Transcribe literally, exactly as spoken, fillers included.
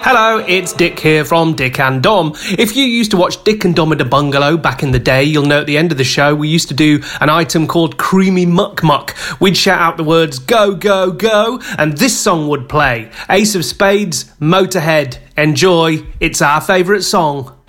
Hello, it's Dick here from Dick and Dom. If you used to watch Dick and Dom at a Bungalow back in the day, you'll know at the end of the show we used to do an item called Creamy Muck Muck. We'd shout out the words go, go, go, and this song would play. Ace of Spades, Motorhead. Enjoy, it's our favourite song.